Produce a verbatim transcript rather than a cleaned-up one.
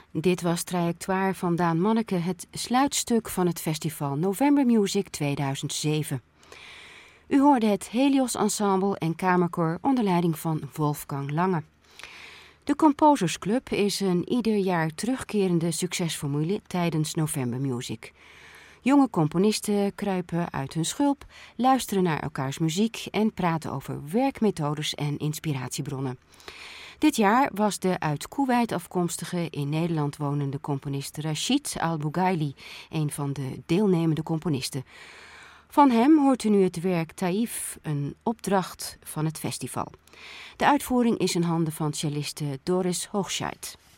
Dit was Trajectoire van Daan Manneke, het sluitstuk van het festival November Music tweeduizend zeven. U hoorde het Helios Ensemble en Kamerkoor onder leiding van Wolfgang Lange. De Composers Club is een ieder jaar terugkerende succesformule tijdens November Music. Jonge componisten kruipen uit hun schulp, luisteren naar elkaars muziek en praten over werkmethodes en inspiratiebronnen. Dit jaar was de uit Koeweit afkomstige in Nederland wonende componist Rachid Al-Bougaili een van de deelnemende componisten. Van hem hoort u nu het werk Taïf, een opdracht van het festival. De uitvoering is in handen van celliste Doris Hochscheid.